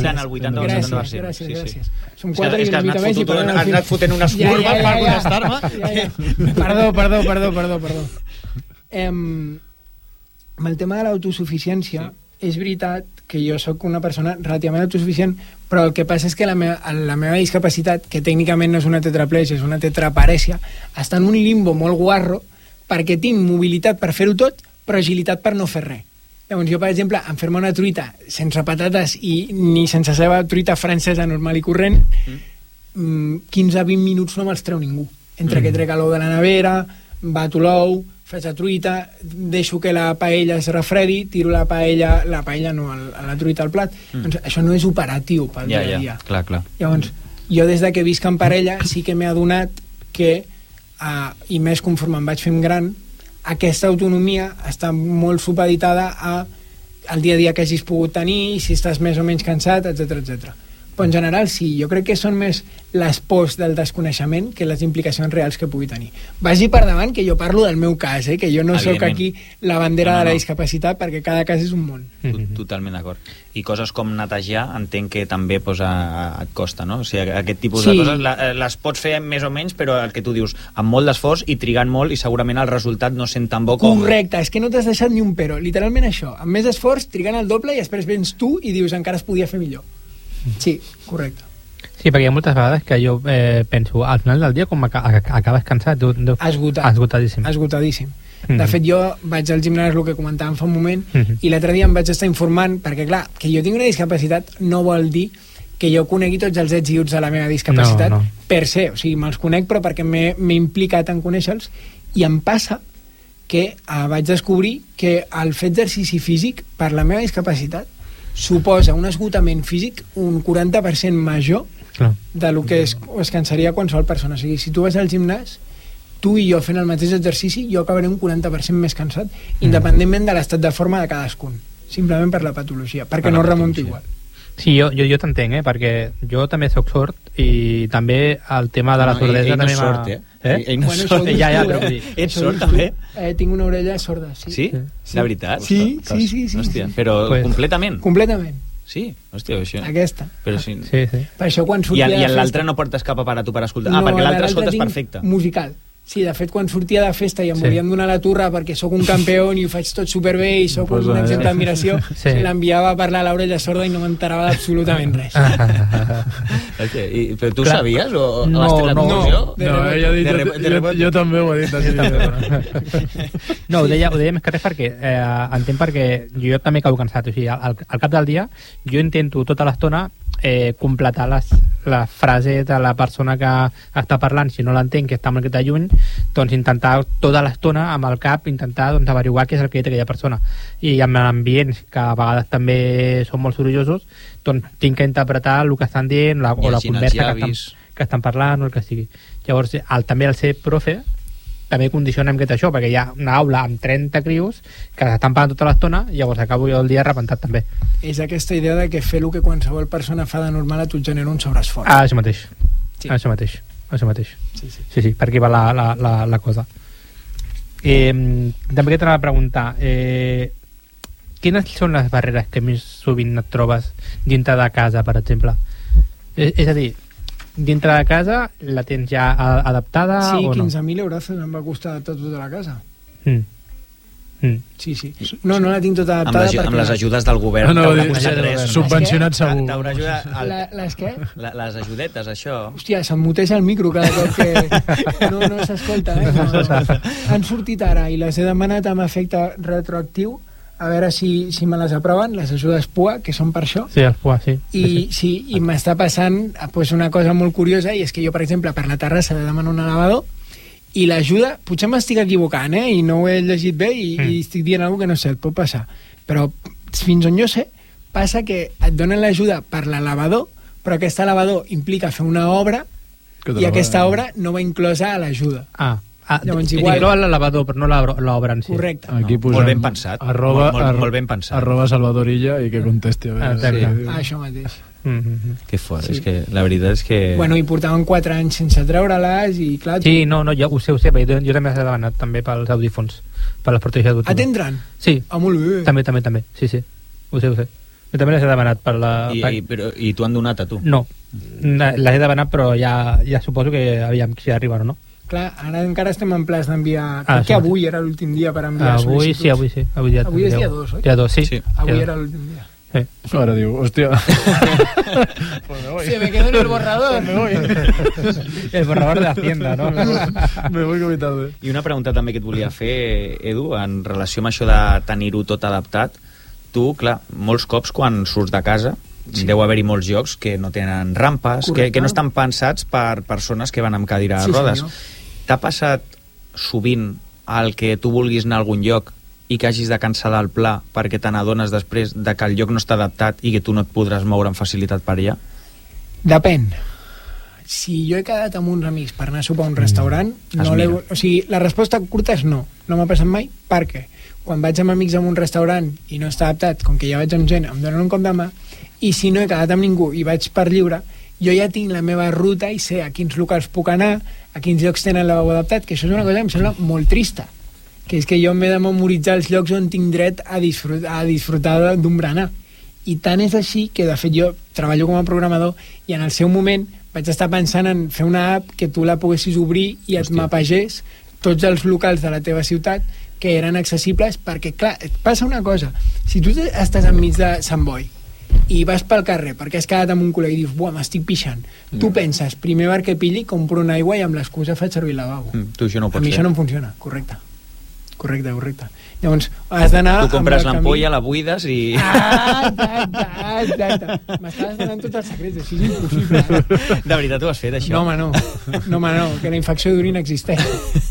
evitant el 80 o el 70%. Gràcies. Som 4 i una mica més i has anat fotent unes curves per contestar-me. Perdó. Amb el tema de l'autosuficiència, és veritat que jo sóc una persona relativament autosuficient, però el que passa és que la meva discapacitat, que tècnicament no és una tetraplegia, és una tetraparèsia, està en un limbo molt guarro perquè tinc mobilitat per fer-ho tot, però agilitat per no fer res. Llavors jo, per exemple, em fer-me una truita sense patates i ni sense ceba, truita francesa normal i corrent, 15-20 minuts no me'ls treu ningú. Entre que trec l'ou de la nevera, bato l'ou, faig la truita, deixo que la paella es refredi, tiro la paella no, la truita al plat. Doncs això no és operatiu pel dia a dia. Clar. Llavors, jo des de que visc en parella sí que m'he adonat que, i més conforme em vaig fent gran, aquesta autonomia està molt supeditada al dia a dia que hagis pogut tenir, si estàs més o menys cansat, etc. Però en general sí, jo crec que són més les pors del desconeixement que les implicacions reals que pugui tenir. Vagi per davant que jo parlo del meu cas, que jo no sóc aquí la bandera de la discapacitat, perquè cada cas és un món. Totalment d'acord. I coses com netejar entenc que també et costa, no? O sigui, aquest tipus de coses les pots fer més o menys, però el que tu dius, amb molt d'esforç i trigant molt, i segurament el resultat no sent tan bo com... Correcte, és que no t'has deixat ni un però. Literalment això, amb més esforç, trigant el doble i després vens tu i dius encara es podia fer millor. Sí, correcte. Sí, perquè hi ha moltes vegades que jo penso, al final del dia com acabes cansat, esgotadíssim. De fet, jo vaig al gimnàs, el que comentàvem fa un moment, i l'altre dia em vaig estar informant, perquè clar, que jo tinc una discapacitat no vol dir que jo conegui tots els ets i uts de la meva discapacitat per se, o sigui, me'ls conec però perquè m'he implicat en conèixer-los, i em passa que vaig descobrir que el fer exercici físic per la meva discapacitat suposa un esgotament físic un 40% major de lo que es cansaria qualsevol persona. O sigui, si tu vas al gimnàs, tu i jo fent el mateix exercici, jo acabaré un 40% més cansat, independentment de l'estat de forma de cadascun, simplement per la patologia, perquè no remunto igual. Sí, jo t'entenc, perquè jo també soc sord i també el tema de la sordesa també m'ha... Ell no és sord. Però vull dir... Ets sord també? Tinc una orella sorda, sí. Sí? De veritat? Sí. Hòstia, però completament? Completament. Sí? Hòstia, això... Aquesta. Sí. Per això quan sortia I en l'altre no portes cap aparato per escoltar? Perquè l'altre escolta és perfecte. Musical. Sí, de fet, quan sortia de festa i em volien donar la turra perquè sóc un campió i ho faig tot superbé i sóc un exemple d'admiració, l'enviava a parlar a l'orella sorda i no m'enterava d'absolutament res. Però tu sabies o has tret la conclusió? No, ella ha dit, jo també ho he dit així. No, ho deia més que res perquè entenc perquè jo també cau cansat, o sigui, al cap del dia jo intento tota l'estona completar la frase de la persona que està parlant, si no l'entenc, que està una miqueta lluny, doncs intentar tota l'estona amb el cap intentar averiguar què és el que ha dit aquella persona, i amb ambients que a vegades també són molt sorollosos, doncs tinc que interpretar el que estan dient o la conversa que estan parlant o el que sigui. Llavors també el ser profe també condiciona amb això, perquè hi ha una aula amb 30 crios que estan parlant tota l'estona i llavors acabo jo el dia repentat també. És aquesta idea de que fer el que qualsevol persona fa de normal a tu et genera un sobreesforç. Això mateix. Sí, per aquí va la cosa. També que t'anava a preguntar, quines són les barreres que més sovint et trobes dintre de casa, per exemple? És a dir, dintre de casa la tens ja adaptada o no? 15.000 euros em va costar adaptar tota la casa. Sí. No la tinc tota adaptada amb les ajudes del govern t'haurà costat res. Subvencionat segur. Les què? Les ajudetes, això. Hòstia, se'm muteja el micro cada cop que no s'escolta. Han sortit ara i les he demanat amb efecte retroactiu a veure si me les aproven, les ajudes PUA, que són per això. Sí, el PUA, sí. I m'està passant una cosa molt curiosa, i és que jo, per exemple, per la terrassa he de demanar un elevador, i l'ajuda, potser m'estic equivocant, i no ho he llegit bé, i estic dient alguna que no sé, et pot passar. Però fins on jo sé, passa que et donen l'ajuda per l'elevador, però aquest elevador implica fer una obra, i aquesta obra no va inclosa a l'ajuda. Llavors, igual l'elevador, però no l'obra en si. Correcte. Molt ben pensat. Molt ben pensat. @ Salvadorilla i que contesti. Això mateix. Que fort, és que la veritat és que... Bueno, i portaven 4 anys sense treure-les i clar... Sí, no, ja ho sé, perquè jo també he demanat també pels audífons, per les proteccions d'audífons. Atendran? Sí. Molt bé. També, sí, ho sé. Jo també les he demanat per la... I t'ho han donat a tu? No, les he demanat, però ja suposo que aviam si arriben o no. Clar, ara encara estem en plaç d'enviar... Crec que avui era l'últim dia per enviar sol·licituds. Avui sí. Avui és dia 2, oi? Dia 2, sí. Avui era l'últim dia. Sí. Ahora digo, hostia. Pues me voy. Se me quedó en el borrador. Me voy. El borrador de Hacienda, no? Me voy que voy tarde. I una pregunta també que et volia fer, Edu, en relació amb això de tenir-ho tot adaptat. Tu, clar, molts cops quan surts de casa deu haver-hi molts llocs que no tenen rampes, que no estan pensats per persones que van amb cadira de rodes. T'ha passat sovint el que tu vulguis anar a algun lloc i que hagis de cancel·lar el pla perquè te n'adones després de que el lloc no està adaptat i que tu no et podràs moure amb facilitat per allà? Depèn. Si jo he quedat amb uns amics per anar a sopar a un restaurant, o sigui, la resposta curta és no. No m'ha passat mai, perquè quan vaig amb amics a un restaurant i no està adaptat, com que ja vaig amb gent, em donen un cop de mà, i si no he quedat amb ningú i vaig per lliure, jo ja tinc la meva ruta i sé a quins locals puc anar, a quins llocs tenen lavabo adaptat, que això és una cosa que em sembla molt trista, que és que jo m'he de memoritzar els llocs on tinc dret a disfrutar d'un berenar. I tant és així que, de fet, jo treballo com a programador i en el seu moment vaig estar pensant en fer una app que tu la poguessis obrir i et mapegés tots els locals de la teva ciutat que eren accessibles, perquè, clar, et passa una cosa. Si tu estàs enmig de Sant Boi i vas pel carrer perquè has quedat amb un col·lega i dius, buah, m'estic pixant, tu penses, primer barque pilli, compro un aigua i amb l'excusa faig servir el lavabo. Tu això no ho pots fer. A mi això no em funciona, correcte. Llavors, has d'anar... Tu compres l'ampolla, la buides i... Exacte. M'estaves donant tots els secrets, així és impossible. De veritat ho has fet, això? No, home, no, que la infecció d'orina existeix.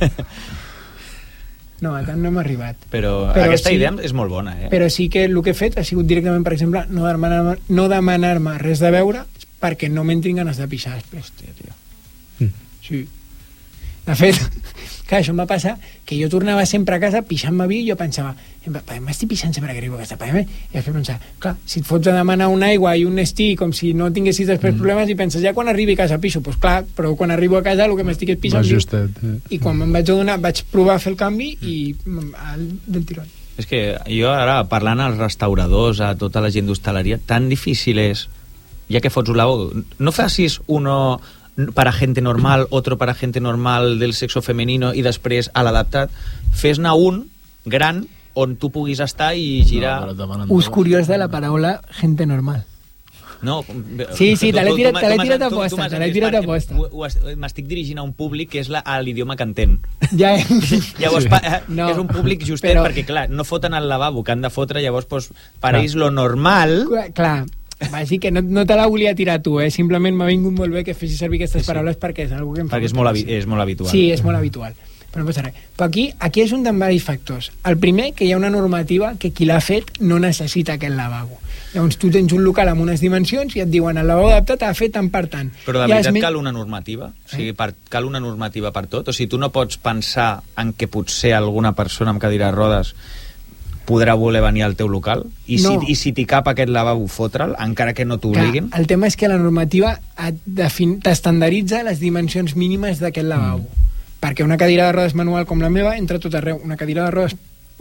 No, a tant no hem arribat. Però aquesta idea és molt bona, Però sí que el que he fet ha sigut directament, per exemple, no demanar-me res de beure perquè no m'entrin ganes de pixar després. Hòstia, tio. Sí. De fet, clar, això em va passar que jo tornava sempre a casa pixant-me vi i jo pensava, m'estic pixant sempre que arribo a casa, i després pensava, clar, si et fots a demanar una aigua i un Nestí com si no tinguessis després problemes i penses, ja quan arribi a casa pixo, doncs clar, però quan arribo a casa el que m'estic és pixant vi. I quan me'n vaig adonar vaig provar a fer el canvi i del tirón. És que jo ara, parlant als restauradors, a tota la gent d'hostaleria, tan difícil és, ja que fots un lavabo, no facis uno para gente normal, otro para gente normal del sexo femenino i després a l'adaptat, fes-ne un gran on tu puguis estar i girar. Ús curiós de la paraula gente normal. No, sí, te l'he tirat a posta. M'estic dirigint a un públic que és l'idioma que entén. Ja llavors, és un públic justet, perquè clar, no foten al lavabo que han de fotre, llavors per ells lo normal... Clar, va, sí que no te la volia tirar tu, simplement m'ha vingut molt bé que fessis servir aquestes paraules perquè és algo que em fa... Perquè és molt habitual. Sí, és molt habitual. Però no passa res. Però aquí és un de diversos factors. El primer, que hi ha una normativa que qui l'ha fet no necessita aquest lavabo. Llavors tu tens un local amb unes dimensions i et diuen el lavabo adaptat ha fet tant per tant. Però de veritat cal una normativa? O sigui, cal una normativa per tot? O sigui, tu no pots pensar en que potser alguna persona amb cadira de rodes podrà voler venir al teu local i si t'hi cap aquest lavabo fotre'l, encara que no t'obliguin? El tema és que la normativa t'estandaritza les dimensions mínimes d'aquest lavabo, perquè una cadira de rodes manual com la meva entra tot arreu, una cadira de rodes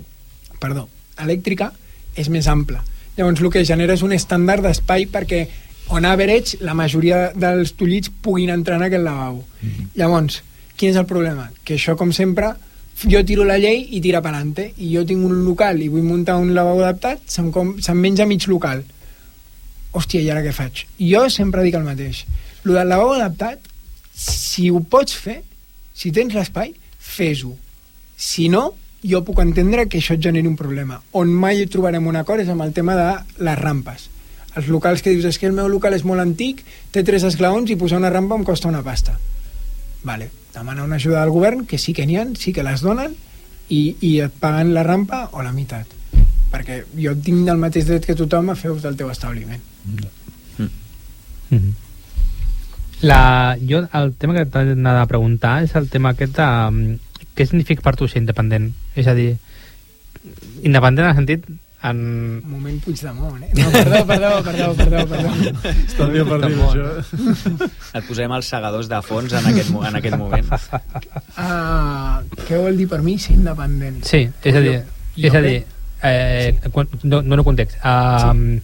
elèctrica és més ampla, llavors el que genera és un estàndard d'espai perquè on average la majoria dels tullits puguin entrar en aquest lavabo. Llavors, quin és el problema? Que això, com sempre, jo tiro la llei i tira per endavant, i jo tinc un local i vull muntar un lavabo adaptat, se'm menja mig local. Hòstia, i ara què faig? Jo sempre dic el mateix. Lo del lavabo adaptat, si ho pots fer, si tens l'espai, fes-ho. Si no, jo puc entendre que això et generi un problema. On mai trobarem un acord és amb el tema de les rampes. Els locals que dius, és que el meu local és molt antic, té 3 esglaons i posar una rampa em costa una pasta. Vale, demana una ajuda del govern, que sí que n'hi ha, sí que les donen, i et paguen la rampa o la meitat. Perquè jo tinc el mateix dret que tothom a fer ús del teu establiment. Jo, el tema que t'he de preguntar és el tema aquest de què significa per tu ser independent? És a dir, independent en el sentit Moment Puigdemont, No, perdó. Està bien per dir això. Et posem els segadors de fons en aquest moment. Què vol dir per mi ser independent? Sí, és a dir, dono context.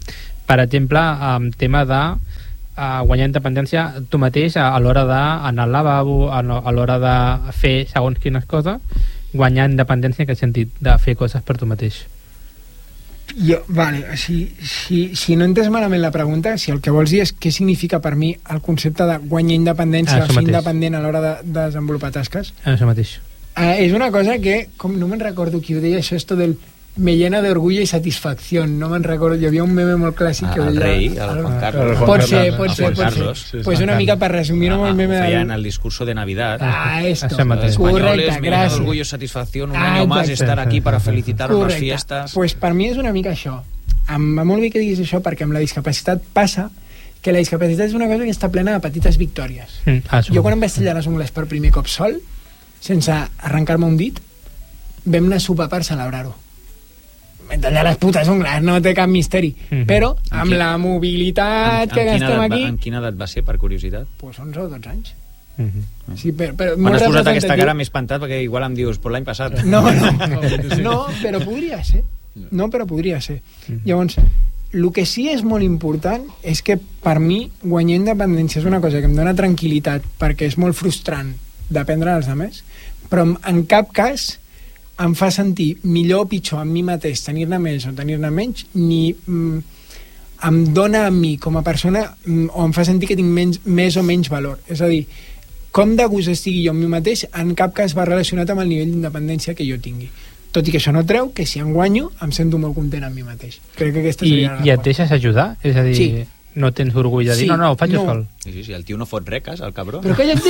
per exemple, en tema de guanyar independència tu mateix a l'hora d'anar al lavabo, a l'hora de fer segons quines coses, guanyar independència en aquest sentit, de fer coses per tu mateix. Vale, si no he entès malament la pregunta, si el que vols dir és què significa per mi el concepte de guanyar independència o ser independent a l'hora de desenvolupar tasques? Això mateix. És una cosa que, com no me'n recordo qui ho deia, això esto del me llena de orgullo y satisfacción, no me'n recordo, hi havia un meme molt clàssic que el rei, el Juan Carlos. Pot ser. Pues una mica per resumir-ho amb el meme de... en el discurso de Navidad. Esto. Correcte, me llena de orgullo y satisfacción, un año más estar aquí para felicitar unas fiestas. Pues per mi és una mica això. Em va molt bé que diguis això, perquè amb la discapacitat passa que la discapacitat és una cosa que està plena de petites victòries. Jo quan em vaig tallar les ungles per primer cop sol, sense arrencar-me un dit, vam anar a sopar per celebrar-ho. M'he tallat les putes ungles, no té cap misteri. Però amb la mobilitat que gastem aquí... En quina edat va ser, per curiositat? Pues 11 o 12 anys. Sí, però quan has posat aquesta cara m'he espantat, perquè igual em dius, per l'any passat. No, però podria ser. Llavors, el que sí és molt important és que per mi guanyar independència és una cosa que em dona tranquil·litat, perquè és molt frustrant dependre dels altres, però en cap cas em fa sentir millor o pitjor amb mi mateix tenir-ne més o tenir-ne menys, ni em dona a mi com a persona o em fa sentir que tinc més o menys valor. És a dir, com de gust estigui jo amb mi mateix en cap cas va relacionat amb el nivell d'independència que jo tingui. Tot i que això no treu que si en guanyo em sento molt content amb mi mateix. Crec que aquesta seria la I et deixes ajudar? És a dir... Sí. No tens orgull de dir, no, ho faig jo sol. Sí, el tio no fot reques, el cabró. Però calla't!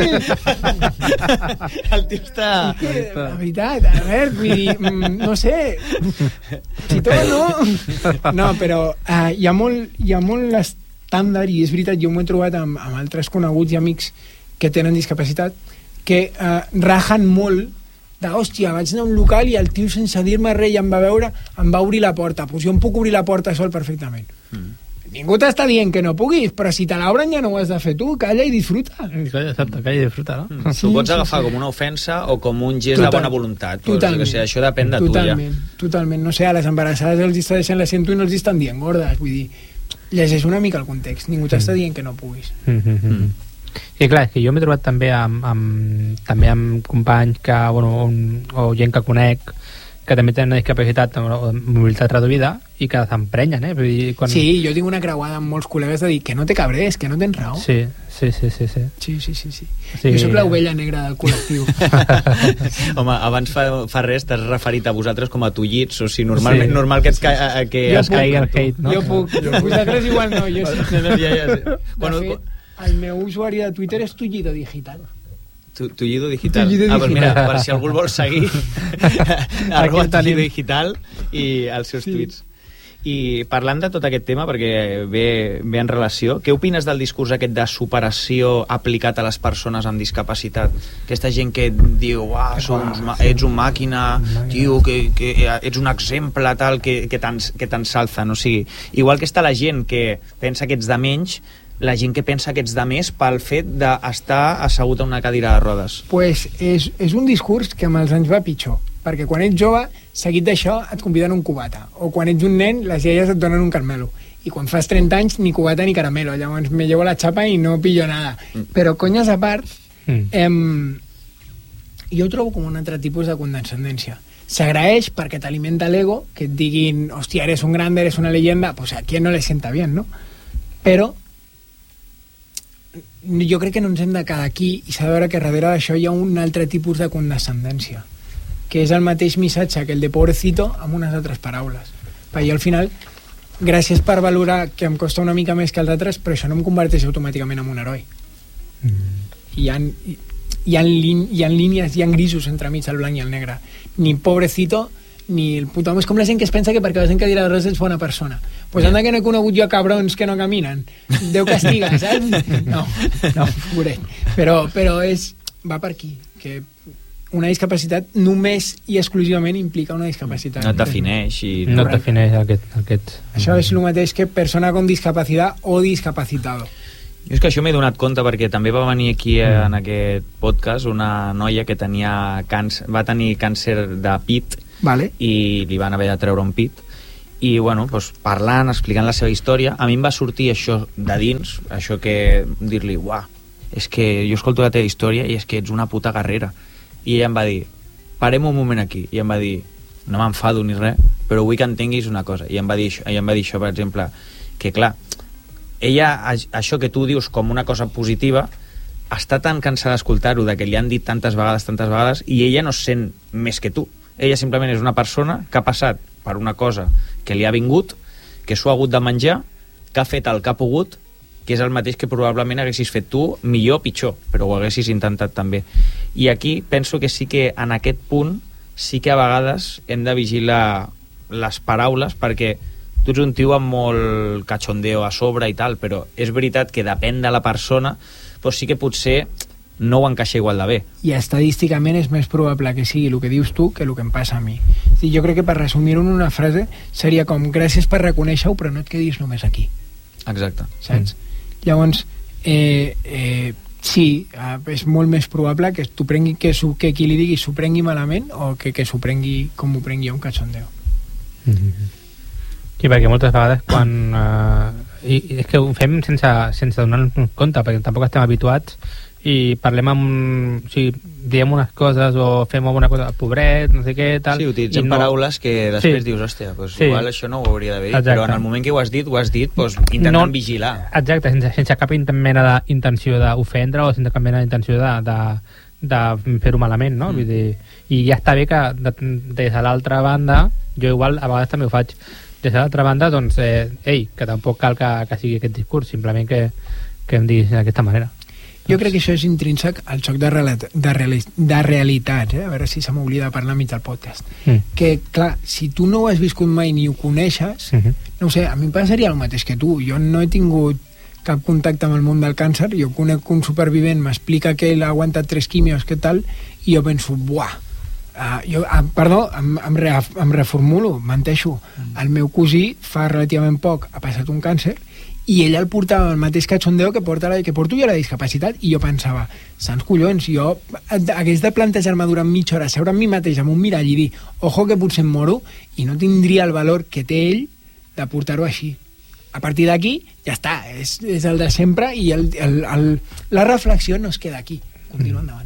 El tio està... La veritat, a veure, vull dir, no sé, si tot no... No, però hi ha molt l'estàndard, i és veritat, jo m'ho he trobat amb altres coneguts i amics que tenen discapacitat, que rajen molt de, hòstia, vaig anar a un local i el tio sense dir-me res em va veure, em va obrir la porta, doncs jo em puc obrir la porta sol perfectament. Ningú t'està dient que no puguis, però si te l'obren ja no ho has de fer tu, calla i disfruta. Exacte, calla i disfruta, no? Tu pots agafar com una ofensa o com un gest de bona voluntat. Totalment. O sigui, això depèn de tu ja. Totalment. No sé, a les embarassades els està deixant l'assento i no els estan dient gordes. Vull dir, llegeix una mica el context. Ningú t'està dient que no puguis. I clar, és que jo m'he trobat també amb companys que, o gent que conec que també tenen una discapacitat o mobilitat reduïda i que s'emprenyen, Vull dir, quan... Sí, jo tinc una creuada amb molts col·legues de dir que no té cabrés, que no tens raó. Sí. Jo soc l'ovella negra del col·lectiu. Home, abans fa res t'has referit a vosaltres com a tullits, o sigui, normal que es caigui el hate, no? Jo puc. Vosaltres igual no, jo sí. De fet, el meu usuari de Twitter és Tullido Digital. Tullido Digital. Doncs mira, per si algú el vol seguir, @Tullido Digital i els seus tuits. I parlant de tot aquest tema, perquè ve en relació, què opines del discurs aquest de superació aplicat a les persones amb discapacitat? Aquesta gent que diu, ets un màquina, tio, que ets un exemple, tal, que t'ensalzen. O sigui, igual que està la gent que pensa que ets de menys, la gent que pensa que ets de més pel fet d'estar assegut a una cadira de rodes. Pues és un discurs que amb els anys va pitjor, perquè quan ets jove, seguit d'això, et conviden un cubata, o quan ets un nen, les iaies et donen un carmelo, i quan fas 30 anys, ni cubata ni caramelo, llavors me llevo la xapa i no pillo nada. Però conyes a part, jo ho trobo com un altre tipus de condescendència. S'agraeix perquè t'alimenta l'ego, que et diguin, hòstia, eres un grande, eres una leyenda, pues a qui no le sienta bien, no? Però jo crec que no ens hem de quedar aquí i s'ha de veure que darrere d'això hi ha un altre tipus de condescendència, que és el mateix missatge que el de pobrecito amb unes altres paraules. Jo al final, gràcies per valorar que em costa una mica més que els altres, però això no em converteix automàticament en un heroi. Hi ha línies, hi ha grisos entremig el blanc i el negre. Ni pobrecito ni el puto home. És com la gent que es pensa que perquè vas en cadira de rodes ets bona persona. Pues anda que no he conegut jo cabrons que no caminen. Déu castiga, saps? No, pobret. Però va per aquí, que una discapacitat només i exclusivament implica una discapacitat. No et defineix. No et defineix aquest... Això és el mateix que persona con discapacitat o discapacitado. Jo és que això m'he donat compte perquè també va venir aquí en aquest podcast una noia que va tenir càncer de pit, vale, i li van haver de treure un pit, i bueno, doncs, parlant, explicant la seva història, a mi em va sortir això de dins, això que dir-li, uah, és que jo escolto la teva història i és que ets una puta guerrera. I ella em va dir, parem un moment aquí, i em va dir, no m'enfado ni res, però vull que entenguis una cosa. I em va dir això, per exemple, que clar, ella, això que tu dius com una cosa positiva, està tan cansada d'escoltar-ho, que li han dit tantes vegades, i ella no es sent més que tu. Ella simplement és una persona que ha passat per una cosa que li ha vingut, que s'ho ha hagut de menjar, que ha fet el que ha pogut, que és el mateix que probablement haguessis fet tu, millor o pitjor, però ho haguessis intentat també. I aquí penso que sí que en aquest punt sí que a vegades hem de vigilar les paraules, perquè tu ets un tio amb molt cachondeo a sobre i tal, però és veritat que depèn de la persona, però sí que potser no ho encaixa igual de bé. I estadísticament és més probable que sigui el que dius tu que el que em passa a mi. Jo crec que per resumir-ho en una frase seria com, gràcies per reconèixer-ho, però no et quedis només aquí. Exacte. Saps? Llavors, sí, és molt més probable que tu prengui, que qui li digui s'ho prengui malament o que s'ho prengui com ho prengui un cachondeo. Sí, perquè moltes vegades quan i és que ho fem sense donar-nos compte, perquè tampoc estem habituats i parlem amb... O sigui, diem unes coses o fem alguna cosa, pobret, no sé què, tal... Sí, utilitzem paraules que després dius, hòstia, doncs igual això no ho hauria d'haver dit, però en el moment que ho has dit, doncs intentant vigilar. Exacte, sense cap mena d'intenció d'ofendre o sense cap mena d'intenció de fer-ho malament, no? Vull dir, i ja està bé que des de l'altra banda, jo igual a vegades també ho faig, des de l'altra banda, doncs, que tampoc cal que sigui aquest discurs, simplement que em diguis d'aquesta manera. Jo crec que això és intrínsec al xoc de realitats, a veure si se m'oblida de parlar mig del podcast. Que, clar, si tu no ho has viscut mai ni ho coneixes, no ho sé, a mi em passaria el mateix que tu. Jo no he tingut cap contacte amb el món del càncer, jo conec un supervivent, m'explica que ell ha aguantat 3 quimios, què tal, i jo penso, buah, em reformulo, menteixo. El meu cosí fa relativament poc ha passat un càncer i ell el portava el mateix cachondeo que porto jo la discapacitat, i jo pensava, sants collons, jo hagués de plantejar-me durant mitja hora, seure amb mi mateix amb un mirall i dir, ojo que potser em moro, i no tindria el valor que té ell de portar-ho així. A partir d'aquí, ja està, és el de sempre, i la reflexió no es queda aquí, continua endavant.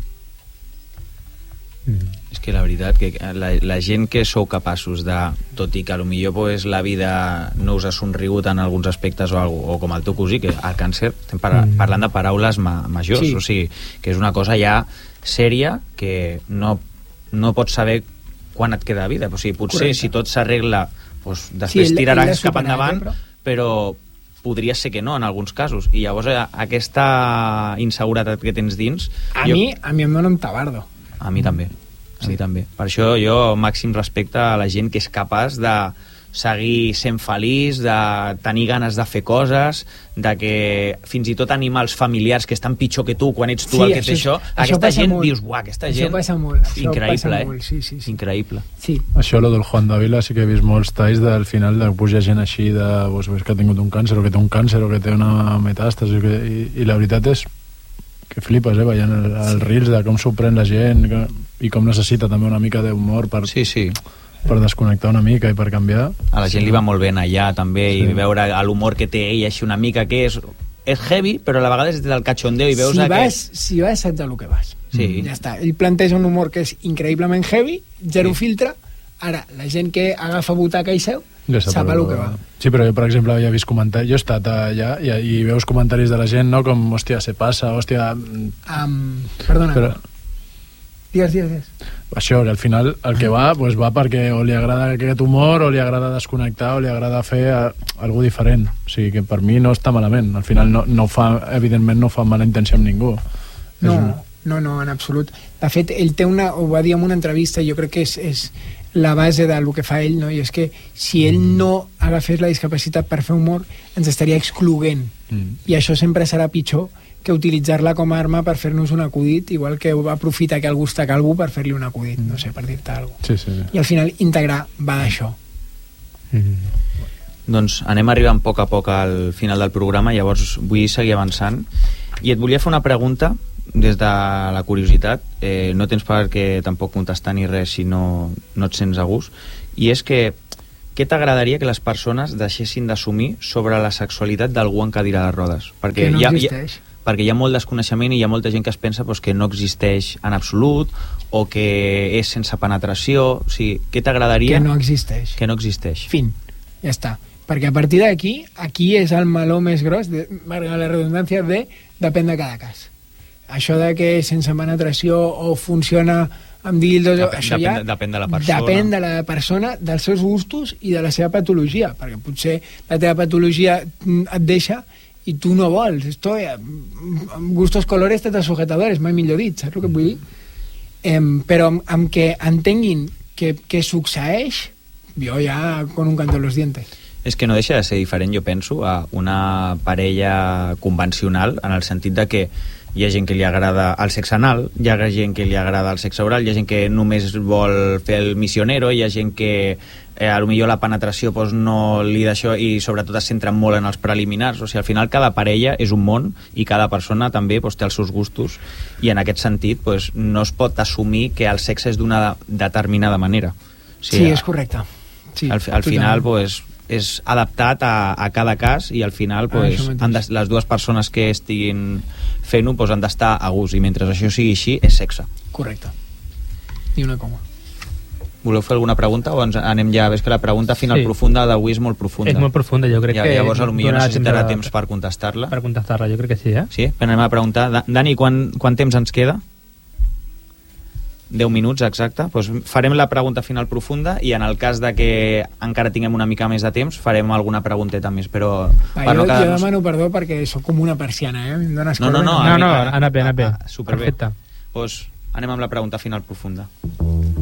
És que la veritat que la gent que sou capaços de, tot i que potser pues, la vida no us ha somrigut en alguns aspectes o com el teu cosí, que el càncer, estem parlant de paraules majors, sí. O sigui, que és una cosa ja sèria que no pots saber quan et queda vida. O sigui, potser si tot s'arregla pues, després tiraràs cap endavant, però podria ser que no en alguns casos, i llavors aquesta inseguretat que tens dins a mi em dona un tabardo. A mi també, també. Per això jo màxim respecte a la gent que és capaç de seguir sent feliç, de tenir ganes de fer coses, de que fins i tot animals familiars que estan pitjor que tu quan ets tu el que té això, aquesta gent molt. Dius, uah, aquesta gent... Això passa molt. Increïble, molt, sí. Increïble. Sí. Això, lo del Juan Dávila, sí que he vist molts talls del final de pujar gent així de que ha tingut un càncer o que té un càncer o que té una metàstasi i la veritat és que flipes, veient els reels de com s'ho pren la gent i com necessita també una mica d'humor per desconnectar una mica i per canviar. A la gent li va molt bé anar allà també i veure l'humor que té ell així una mica, que és heavy, però a la vegada és del cachondeo i veus si vas saps el que vas. Sí. Ja està. Ell planteja un humor que és increïblement heavy, zero filtre. Ara, la gent que agafa butaca i seu sap el que va. Sí, però jo, per exemple, ja he vist comentaris, jo he estat allà i veus comentaris de la gent, no? Com, hòstia, se passa, hòstia... Perdona. Però... Digues. Això, que al final el que va perquè o li agrada aquest humor, o li agrada desconnectar, o li agrada fer alguna diferent. O sigui, que per mi no està malament. Al final evidentment no fa mala intenció amb ningú. No, en absolut. De fet, ell té ho va dir en una entrevista, jo crec que és la base del que fa ell, no? I és que si ell no agafés la discapacitat per fer humor, ens estaria excloent. I això sempre serà pitjor que utilitzar-la com a arma per fer-nos un acudit, igual que aprofitar que algú està calvo per fer-li un acudit, no sé, per dir-te alguna cosa. Sí. I al final integrar va d'això. Doncs anem arribant a poc al final del programa, llavors vull seguir avançant i et volia fer una pregunta des de la curiositat, no tens per què tampoc contestar ni res si no et sents a gust, i és que què t'agradaria que les persones deixessin d'assumir sobre la sexualitat d'algú en cadira de rodes? Perquè que no existeix. Perquè hi ha molt desconeixement i hi ha molta gent que es pensa doncs, que no existeix en absolut o que és sense penetració. O sigui, què t'agradaria? Que no existeix. Que no existeix. Fin, ja està. Perquè a partir d'aquí, aquí és el meló més gros, valga la redundància, depèn de cada cas. Això de que sense penetració o funciona amb dildos... Depèn de la persona. Depèn de la persona, dels seus gustos i de la seva patologia, perquè potser la teva patologia et deixa i tu no vols. Esto, gustos colores tetas sujetadores, mai millor dit, saps el que vull dir? Però amb que entenguin que succeeix, jo ja con un canto en los dientes. És que no deixa de ser diferent, jo penso, a una parella convencional, en el sentit de que hi ha gent que li agrada el sexe anal, hi ha gent que li agrada el sexe oral, hi ha gent que només vol fer el missionero, hi ha gent que potser la penetració doncs, no li d'això i sobretot es centra molt en els preliminars. O sigui, al final cada parella és un món i cada persona també doncs, té els seus gustos i en aquest sentit doncs, no es pot assumir que el sexe és d'una determinada manera. O sigui, sí, és correcte. Sí, al final doncs, és adaptat a cada cas i al final pues, les dues persones que estiguin fent-ho pues, han d'estar a gust i mentre això sigui així és sexe. Correcte. Ni una coma. Voleu fer alguna pregunta o ens anem ja? Ves que la pregunta final profunda d'avui és molt profunda. És molt profunda, jo crec que... Llavors potser necessitarà temps per contestar-la. Per contestar-la, jo crec que sí, eh? Sí? Anem a preguntar. Dani, quant temps ens queda? 10 minuts, exacte. Pues farem la pregunta final profunda i en el cas de que encara tinguem una mica més de temps farem alguna pregunteta més, però... Jo demano perdó perquè sóc com una persiana, eh? No, anava bé. Superbé. Perfecte. Pues anem amb la pregunta final profunda.